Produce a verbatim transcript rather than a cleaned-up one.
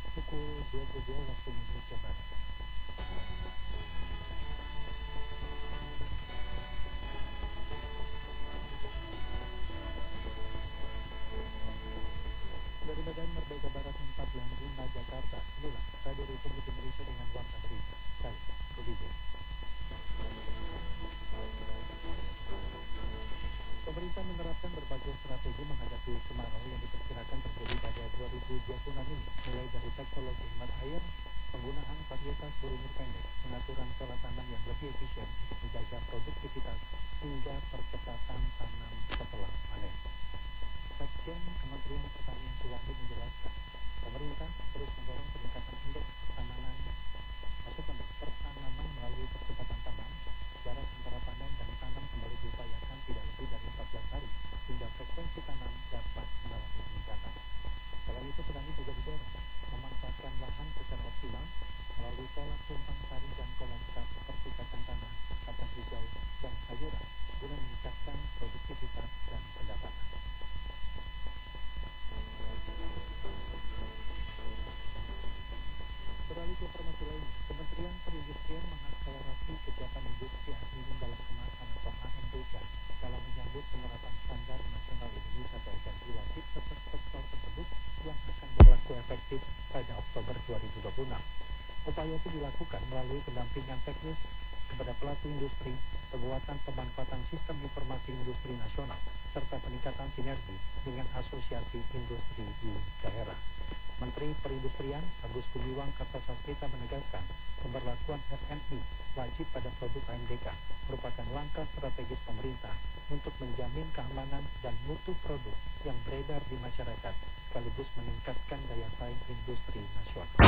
pukul dua puluh dua waktu Indonesia Barat. Dari Medan Merdeka Barat empat belas lima Jakarta, inilah Radio Republik Indonesia dengan warta berita. Saya, Rudi Zain. Pemerintah menerapkan berbagai strategi menghadapi kemarau yang diperkirakan terjadi pada dua ribu dua puluh enam ini, mulai dari teknologi hemat air, penggunaan varietas berumur pendek, pengaturan pola tanam yang lebih efisien, menjaga produktivitas, hingga percepatan tanam setelah panen. Sekjen Kementerian Pertanian Suwandi menjelaskan, pemerintah terus mendorong peningkatan indeks pertanaman, maksudnya pertanaman melalui percepatan tanam, jarak antara panen dan tanam kembali diupayakan tidak lebih dari empat belas hari, sehingga frekuensi tanam dapat mengalami peningkatan. Selain itu, petani juga didorong memanfaatkan lahan secara optimal melalui pola tumpang sari dan komoditas seperti kacang tanah, kacang hijau, dan sayuran guna meningkatkan produktivitas dan pendapatan. Beralih ke informasi lainnya, Kementerian Perindustrian mengakselerasi kesiapan industri aluminium dalam kemasan atau A M D K dalam menyambut penerapan standar nasional Indonesia P S N I wajib sektor tersebut yang akan berlaku efektif pada Oktober dua ribu dua puluh enam. Upaya itu dilakukan melalui pendampingan teknis kepada pelaku industri, penguatan pemanfaatan sistem informasi industri nasional, serta peningkatan sinergi dengan asosiasi industri di daerah. Menteri Perindustrian Agus Gumiwang Kartasasmita menegaskan pemberlakuan S N I wajib pada produk A M D K merupakan langkah strategis pemerintah untuk menjamin keamanan dan mutu produk yang beredar di masyarakat sekaligus meningkatkan daya saing industri nasional.